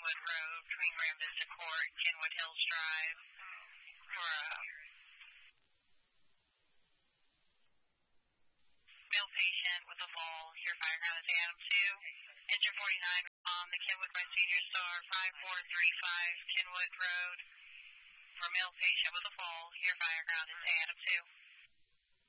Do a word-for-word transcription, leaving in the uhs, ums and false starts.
Kenwood Road between Ram Vista Court and Kenwood Hills Drive for a male patient with a fall. Your fire ground is Adam two. Engine forty-nine on the Kenwood by Senior Star five four three five Kenwood Road for a male patient with a fall. Your fire ground is Adam two.